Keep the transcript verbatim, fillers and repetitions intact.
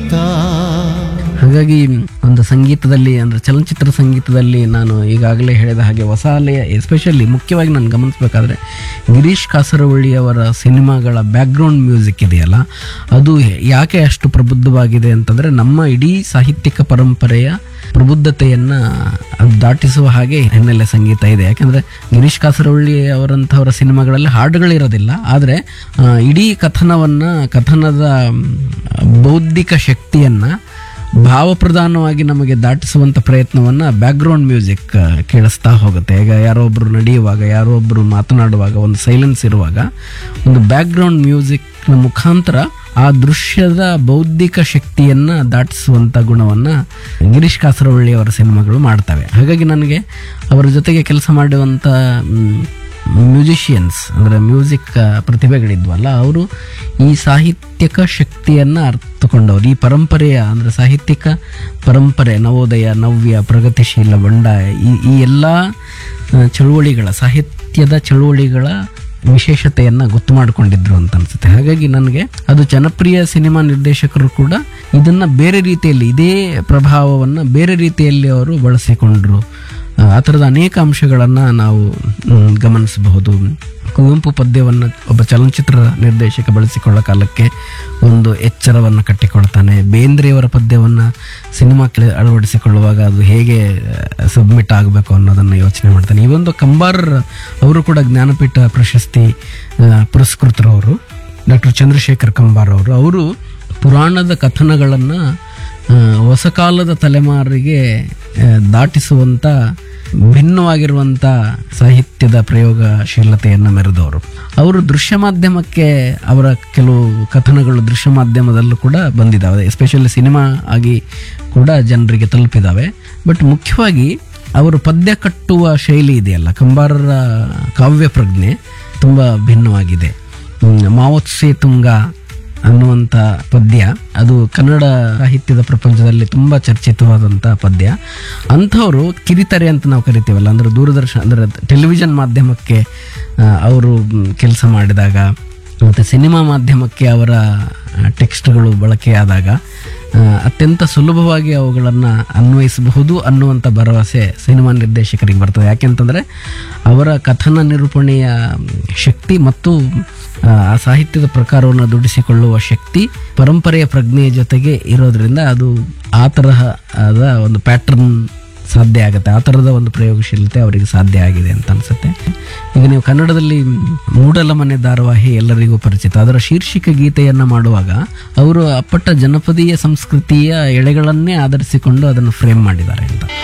ಸಂಗೀತ. ಹಾಗಾಗಿ ಒಂದು ಸಂಗೀತದಲ್ಲಿ ಅಂದರೆ ಚಲನಚಿತ್ರ ಸಂಗೀತದಲ್ಲಿ ನಾನು ಈಗಾಗಲೇ ಹೇಳಿದ ಹಾಗೆ ಹೊಸ ಅಲೆಯ ಎಸ್ಪೆಷಲಿ ಮುಖ್ಯವಾಗಿ ನಾನು ಗಮನಿಸಬೇಕಾದ್ರೆ ಗಿರೀಶ್ ಕಾಸರವಳ್ಳಿ ಅವರ ಸಿನಿಮಾಗಳ ಬ್ಯಾಕ್ಗ್ರೌಂಡ್ ಮ್ಯೂಸಿಕ್ ಇದೆಯಲ್ಲ, ಅದು ಯಾಕೆ ಅಷ್ಟು ಪ್ರಬುದ್ಧವಾಗಿದೆ ಅಂತಂದರೆ ನಮ್ಮ ಇಡೀ ಸಾಹಿತ್ಯಿಕ ಪರಂಪರೆಯ ಪ್ರಬುದ್ಧತೆಯನ್ನು ಅದು ದಾಟಿಸುವ ಹಾಗೆ ಹಿನ್ನೆಲೆ ಸಂಗೀತ ಇದೆ. ಯಾಕೆಂದರೆ ಗಿರೀಶ್ ಕಾಸರವಳ್ಳಿ ಅವರಂಥವರ ಸಿನಿಮಾಗಳಲ್ಲಿ ಹಾಡುಗಳಿರೋದಿಲ್ಲ, ಆದರೆ ಇಡೀ ಕಥನವನ್ನು ಕಥನದ ಬೌದ್ಧಿಕ ಶಕ್ತಿಯನ್ನು ಭಾವಪ್ರಧಾನವಾಗಿ ನಮಗೆ ದಾಟಿಸುವಂಥ ಪ್ರಯತ್ನವನ್ನು ಬ್ಯಾಕ್ಗ್ರೌಂಡ್ ಮ್ಯೂಸಿಕ್ ಕೇಳಿಸ್ತಾ ಹೋಗುತ್ತೆ. ಈಗ ಯಾರೋ ಒಬ್ಬರು ನಡೆಯುವಾಗ, ಯಾರೋ ಒಬ್ಬರು ಮಾತನಾಡುವಾಗ, ಒಂದು ಸೈಲೆನ್ಸ್ ಇರುವಾಗ ಒಂದು ಬ್ಯಾಕ್ಗ್ರೌಂಡ್ ಮ್ಯೂಸಿಕ್ನ ಮುಖಾಂತರ ಆ ದೃಶ್ಯದ ಬೌದ್ಧಿಕ ಶಕ್ತಿಯನ್ನು ದಾಟಿಸುವಂಥ ಗುಣವನ್ನು ಗಿರೀಶ್ ಕಾಸರವಳ್ಳಿ ಅವರ ಸಿನಿಮಾಗಳು ಮಾಡ್ತವೆ. ಹಾಗಾಗಿ ನನಗೆ ಅವರ ಜೊತೆಗೆ ಕೆಲಸ ಮಾಡುವಂಥ ಮ್ಯೂಸಿಷಿಯನ್ಸ್ ಅಂದರೆ ಮ್ಯೂಸಿಕ್ ಪ್ರತಿಭೆಗಳಿದ್ವಲ್ಲ, ಅವರು ಈ ಸಾಹಿತ್ಯಕ ಶಕ್ತಿಯನ್ನು ಅರ್ಥಕೊಂಡವರು. ಈ ಪರಂಪರೆಯ ಅಂದರೆ ಸಾಹಿತ್ಯಿಕ ಪರಂಪರೆ ನವೋದಯ, ನವ್ಯ, ಪ್ರಗತಿಶೀಲ, ಬಂಡಾಯ ಈ ಈ ಎಲ್ಲ ಚಳುವಳಿಗಳ ಸಾಹಿತ್ಯದ ಚಳುವಳಿಗಳ ವಿಶೇಷತೆಯನ್ನು ಗೊತ್ತು ಮಾಡಿಕೊಂಡಿದ್ರು ಅಂತ ಅನಿಸುತ್ತೆ. ಹಾಗಾಗಿ ನನಗೆ ಅದು ಜನಪ್ರಿಯ ಸಿನಿಮಾ ನಿರ್ದೇಶಕರು ಕೂಡ ಇದನ್ನು ಬೇರೆ ರೀತಿಯಲ್ಲಿ, ಇದೇ ಪ್ರಭಾವವನ್ನು ಬೇರೆ ರೀತಿಯಲ್ಲಿ ಅವರು ಬಳಸಿಕೊಂಡ್ರು. ಆ ಥರದ ಅನೇಕ ಅಂಶಗಳನ್ನು ನಾವು ಗಮನಿಸಬಹುದು. ಕುವೆಂಪು ಪದ್ಯವನ್ನು ಒಬ್ಬ ಚಲನಚಿತ್ರ ನಿರ್ದೇಶಕ ಬಳಸಿಕೊಳ್ಳೋ ಕಾಲಕ್ಕೆ ಒಂದು ಎಚ್ಚರವನ್ನು ಕಟ್ಟಿಕೊಳ್ತಾನೆ. ಬೇಂದ್ರೆಯವರ ಪದ್ಯವನ್ನು ಸಿನಿಮಾಕ್ಕೆ ಅಳವಡಿಸಿಕೊಳ್ಳುವಾಗ ಅದು ಹೇಗೆ ಸಬ್ಮಿಟ್ ಆಗಬೇಕು ಅನ್ನೋದನ್ನು ಯೋಚನೆ ಮಾಡ್ತಾನೆ. ಈ ಒಂದು ಕಂಬಾರ್ ಅವರು ಕೂಡ ಜ್ಞಾನಪೀಠ ಪ್ರಶಸ್ತಿ ಪುರಸ್ಕೃತರವರು, ಡಾಕ್ಟರ್ ಚಂದ್ರಶೇಖರ್ ಕಂಬಾರ್ ಅವರು. ಅವರು ಪುರಾಣದ ಕಥನಗಳನ್ನು ಹೊಸ ಕಾಲದ ತಲೆಮಾರಿಗೆ ದಾಟಿಸುವಂಥ ಭಿನ್ನವಾಗಿರುವಂಥ ಸಾಹಿತ್ಯದ ಪ್ರಯೋಗಶೀಲತೆಯನ್ನು ಮೆರೆದವರು. ಅವರು ದೃಶ್ಯ ಮಾಧ್ಯಮಕ್ಕೆ ಅವರ ಕೆಲವು ಕಥನಗಳು ದೃಶ್ಯ ಮಾಧ್ಯಮದಲ್ಲೂ ಕೂಡ ಬಂದಿದ್ದಾವೆ, ಎಸ್ಪೆಷಲಿ ಸಿನಿಮಾ ಆಗಿ ಕೂಡ ಜನರಿಗೆ ತಲುಪಿದ್ದಾವೆ. ಬಟ್ ಮುಖ್ಯವಾಗಿ ಅವರು ಪದ್ಯ ಕಟ್ಟುವ ಶೈಲಿ ಇದೆಯಲ್ಲ, ಕಂಬಾರರ ಕಾವ್ಯ ಪ್ರಜ್ಞೆ ತುಂಬ ಭಿನ್ನವಾಗಿದೆ. ಮಾವೋತ್ಸೆ ತುಂಗ ಅನ್ನುವಂಥ ಪದ್ಯ ಅದು ಕನ್ನಡ ಸಾಹಿತ್ಯದ ಪ್ರಪಂಚದಲ್ಲಿ ತುಂಬ ಚರ್ಚಿತವಾದಂಥ ಪದ್ಯ. ಅಂಥವರು ಕಿರಿತರೆ ಅಂತ ನಾವು ಕರಿತೀವಲ್ಲ, ಅಂದರೆ ದೂರದರ್ಶನ ಅಂದರೆ ಟೆಲಿವಿಷನ್ ಮಾಧ್ಯಮಕ್ಕೆ ಅವರು ಕೆಲಸ ಮಾಡಿದಾಗ ಮತ್ತು ಸಿನಿಮಾ ಮಾಧ್ಯಮಕ್ಕೆ ಅವರ ಟೆಕ್ಸ್ಟ್ಗಳು ಬಳಕೆಯಾದಾಗ ಅತ್ಯಂತ ಸುಲಭವಾಗಿ ಅವುಗಳನ್ನು ಅನ್ವಯಿಸಬಹುದು ಅನ್ನುವಂಥ ಭರವಸೆ ಸಿನಿಮಾ ನಿರ್ದೇಶಕರಿಗೆ ಬರ್ತದೆ. ಯಾಕೆಂತಂದರೆ ಅವರ ಕಥನ ನಿರೂಪಣೆಯ ಶಕ್ತಿ ಮತ್ತು ಆ ಸಾಹಿತ್ಯದ ಪ್ರಕಾರವನ್ನು ದುಡಿಸಿಕೊಳ್ಳುವ ಶಕ್ತಿ ಪರಂಪರೆಯ ಪ್ರಜ್ಞೆಯ ಜೊತೆಗೆ ಇರೋದ್ರಿಂದ ಅದು ಆ ತರಹದ ಒಂದು ಪ್ಯಾಟರ್ನ್ ಸಾಧ್ಯ ಆಗುತ್ತೆ. ಆ ಥರದ ಒಂದು ಪ್ರಯೋಗಶೀಲತೆ ಅವರಿಗೆ ಸಾಧ್ಯ ಆಗಿದೆ ಅಂತ ಅನಿಸುತ್ತೆ. ಈಗ ನೀವು ಕನ್ನಡದಲ್ಲಿ ಮೂಡಲ ಮನೆ ಧಾರಾವಾಹಿ ಎಲ್ಲರಿಗೂ ಪರಿಚಿತ. ಅದರ ಶೀರ್ಷಿಕೆ ಗೀತೆಯನ್ನು ಮಾಡುವಾಗ ಅವರು ಅಪ್ಪಟ್ಟ ಜನಪದೀಯ ಸಂಸ್ಕೃತಿಯ ಎಳೆಗಳನ್ನೇ ಆಧರಿಸಿಕೊಂಡು ಅದನ್ನು ಫ್ರೇಮ್ ಮಾಡಿದ್ದಾರೆ ಅಂತ.